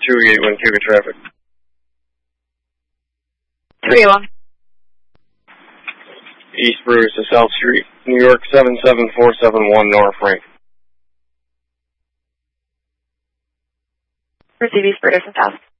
281 Cuba traffic. 381. East Bruce to South Street, New York 77471 North Frank. Receive East Bruce and South.